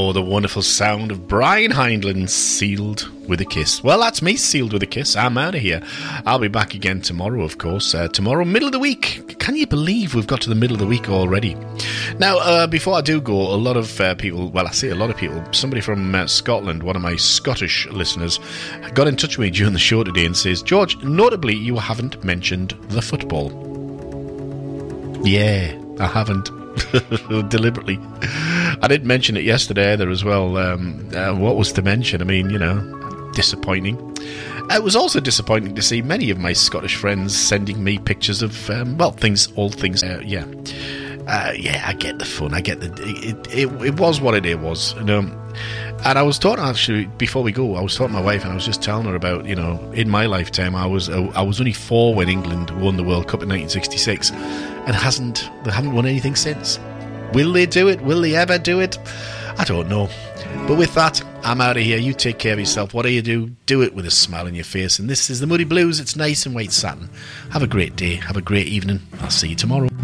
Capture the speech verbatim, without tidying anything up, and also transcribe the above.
Oh, the wonderful sound of Brian Hindland, Sealed with a Kiss. Well, that's me, Sealed with a Kiss. I'm out of here. I'll be back again tomorrow, of course. Uh, tomorrow, middle of the week. Can you believe we've got to the middle of the week already? Now, uh, before I do go, a lot of uh, people, well, I say a lot of people, somebody from uh, Scotland, one of my Scottish listeners, got in touch with me during the show today and says, George, notably, you haven't mentioned the football. Yeah, I haven't. Deliberately. I didn't mention it yesterday either as well. Um, uh, what was to mention? I mean, you know, disappointing. It was also disappointing to see many of my Scottish friends sending me pictures of, um, well, things, old things. Uh, yeah. Uh, yeah, I get the fun. I get the... It, it, it was what it was. You know? And I was talking, actually, before we go, I was talking to my wife and I was just telling her about, you know, in my lifetime, I was uh, I was only four when England won the World Cup in nineteen sixty-six and hasn't they haven't won anything since. Will they do it? Will they ever do it? I don't know. But with that, I'm out of here. You take care of yourself. Whatever you do, do it with a smile on your face. And this is the Moody Blues. It's nice and white satin. Have a great day. Have a great evening. I'll see you tomorrow.